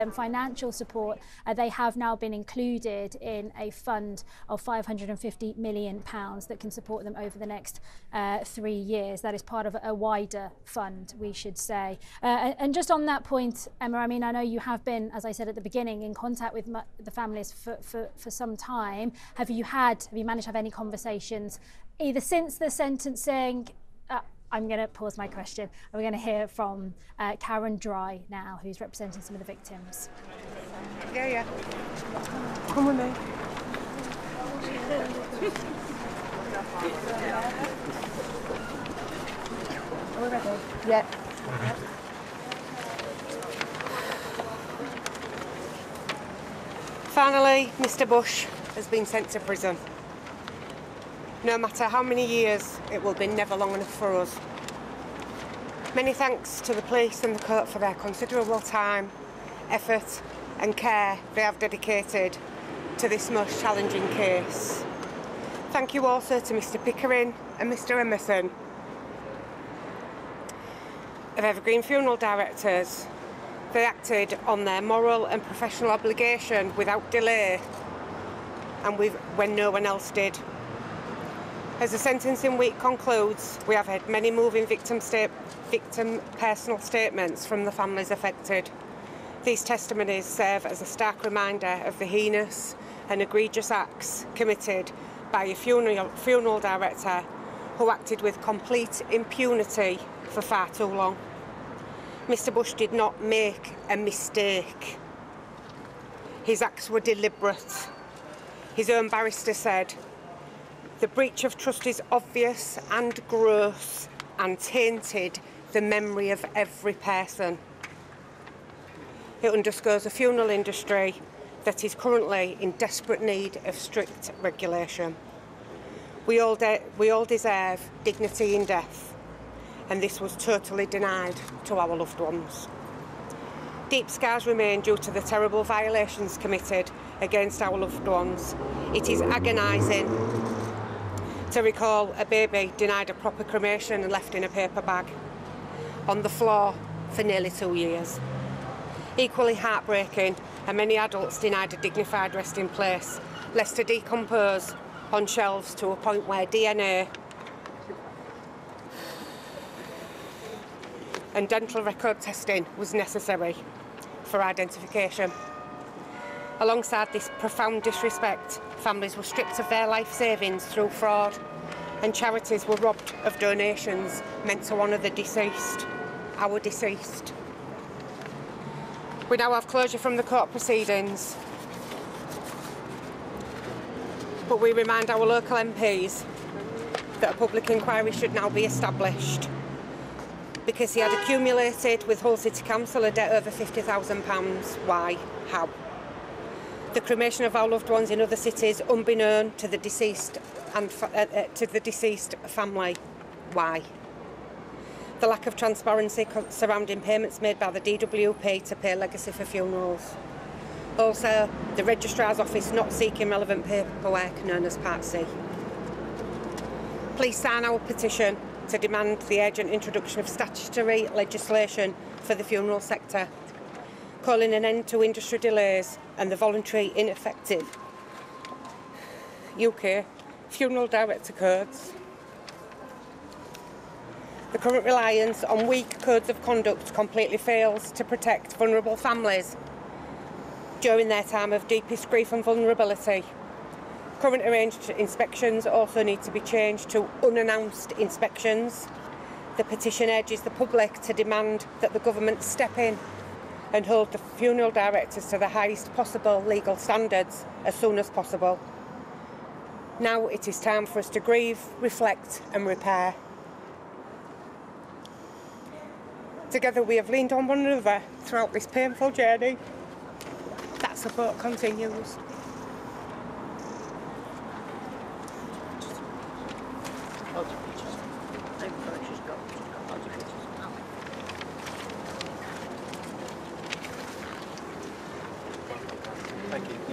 financial support, they have now been included in a fund of £550 million that can support them over the next 3 years. That is part of a wider fund, we should say. And just on that point, Emma, I mean, I know you have been, as I said at the beginning, in contact with the families for some time. Have you managed to have any conversations either since the sentencing? I'm going to pause my question. We're going to hear from Karen Dry now, who's representing some of the victims. Yeah. Come with me. Are we ready? Yeah. Finally, Mr. Bush has been sent to prison. No matter how many years, it will be never long enough for us. Many thanks to the police and the court for their considerable time, effort and care they have dedicated to this most challenging case. Thank you also to Mr. Pickering and Mr. Emerson of Evergreen Funeral Directors. They acted on their moral and professional obligation without delay and when no one else did. As the sentencing week concludes, we have had many moving victim personal statements from the families affected. These testimonies serve as a stark reminder of the heinous and egregious acts committed by a funeral director who acted with complete impunity for far too long. Mr. Bush did not make a mistake. His acts were deliberate. His own barrister said, "The breach of trust is obvious and gross and tainted the memory of every person." It underscores a funeral industry that is currently in desperate need of strict regulation. We all deserve dignity in death, and this was totally denied to our loved ones. Deep scars remain due to the terrible violations committed against our loved ones. It is agonising to recall a baby denied a proper cremation and left in a paper bag on the floor for nearly 2 years. Equally heartbreaking are many adults denied a dignified resting place, left to decompose on shelves to a point where DNA and dental record testing was necessary for identification. Alongside this profound disrespect, families were stripped of their life savings through fraud, and charities were robbed of donations meant to honour the deceased, our deceased. We now have closure from the court proceedings, but we remind our local MPs that a public inquiry should now be established because he had accumulated with Hull City Council a debt over £50,000. Why? How? The cremation of our loved ones in other cities, unbeknown to the deceased and to the deceased family. Why? The lack of transparency surrounding payments made by the DWP to pay legacy for funerals. Also, the Registrar's Office not seeking relevant paperwork known as Part C. Please sign our petition to demand the urgent introduction of statutory legislation for the funeral sector, calling an end to industry delays and the voluntary, ineffective UK funeral director codes. The current reliance on weak codes of conduct completely fails to protect vulnerable families during their time of deepest grief and vulnerability. Current arranged inspections also need to be changed to unannounced inspections. The petition urges the public to demand that the government step in and hold the funeral directors to the highest possible legal standards as soon as possible. Now it is time for us to grieve, reflect and repair. Together we have leaned on one another throughout this painful journey. That support continues. Thank you.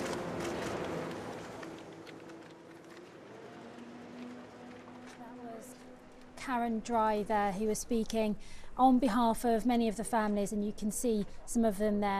That was Karen Dry there, who was speaking on behalf of many of the families, and you can see some of them there.